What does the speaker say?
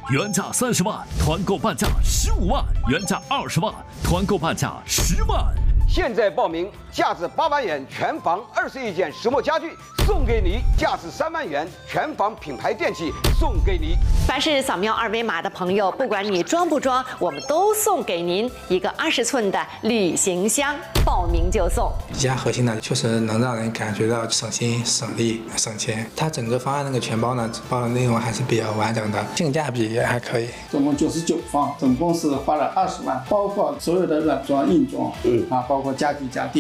原价30万，团购半价15万；原价20万，团购半价10万。 现在报名，价值8万元全房21件石墨家具送给你，价值3万元全房品牌电器送给你。 凡是扫描2维码的朋友，不管你装不装，我们都送给您一个20寸的旅行箱，报名就送。 宜家核心呢，确实能让人感觉到省心、省力、省钱。它整个方案那个全包呢，包的内容还是比较完整的，性价比也还可以。 总共99方，总共是花了20万，包括所有的软装、硬装，包括家具家电。